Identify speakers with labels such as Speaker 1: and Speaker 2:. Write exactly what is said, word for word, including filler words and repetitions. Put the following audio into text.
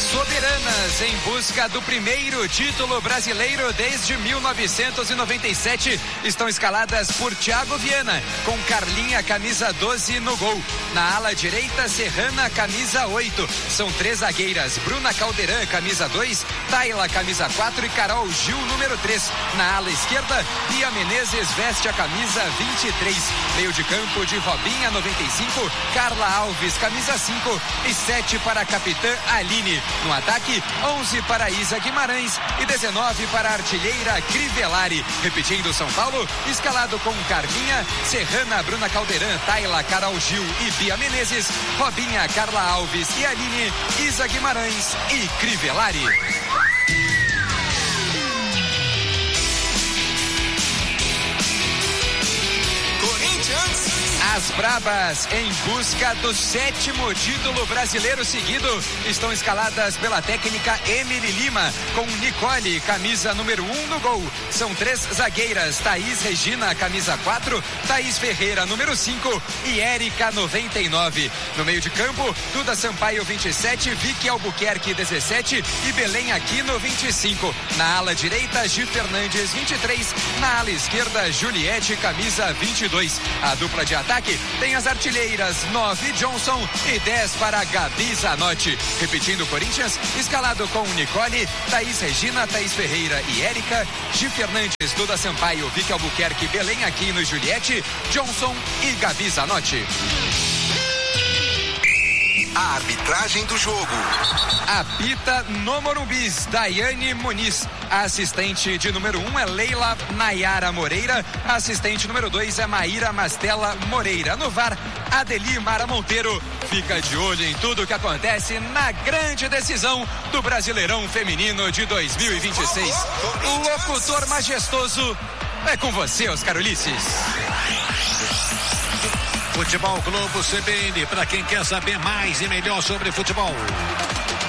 Speaker 1: Soberanas, em busca do primeiro título brasileiro desde mil novecentos e noventa e sete, estão escaladas por Thiago Viana, com Carlinha, camisa doze, no gol. Na ala direita, Serrana, camisa oito. São três zagueiras, Bruna Caldeirão, camisa dois, Tayla, camisa quatro e Carol Gil, número três. Na ala esquerda, Bia Menezes veste a camisa vinte e três. Meio de campo de Robinha, noventa e cinco, Carla Alves, camisa cinco e sete para a capitã Aline. No ataque, onze para Isa Guimarães e dezenove para a artilheira Crivellari. Repetindo, São Paulo, escalado com Carlinha, Serrana, Bruna Caldeirão, Tayla, Carol Gil e Bia Menezes, Robinha, Carla Alves e Aline, Isa Guimarães e Crivellari. As Brabas, em busca do sétimo título brasileiro seguido, estão escaladas pela técnica Emily Lima, com Nicole, camisa número um, no gol. São três zagueiras, Thaís Regina, camisa quatro, Thaís Ferreira, número cinco e Érica, noventa e nove. No meio de campo, Duda Sampaio, vinte e sete, Vicky Albuquerque, dezessete e Belém Aquino, vinte e cinco. Na ala direita, Gi Fernandes, vinte e três. Na ala esquerda, Juliette, camisa vinte e dois. A dupla de ataque tem as artilheiras nove, Johnson e dez para Gabi Zanotti. Repetindo, Corinthians, escalado com Nicole, Thaís Regina, Thaís Ferreira e Érica, Gi Fernandes, Duda Sampaio, Vicky Albuquerque, Belém Aquino e Juliette, Johnson e Gabi Zanotti.
Speaker 2: A arbitragem do jogo.
Speaker 1: Apita no Morumbi, Daiane Muniz. A assistente de número um é Leila Nayara Moreira. A assistente número dois é Maíra Mastella Moreira. No V A R, Adeli Mara Monteiro. Fica de olho em tudo que acontece na grande decisão do Brasileirão Feminino de dois mil e vinte e seis. O locutor majestoso é com você, Oscar Ulisses.
Speaker 3: Futebol Globo C B N, para quem quer saber mais e melhor sobre futebol.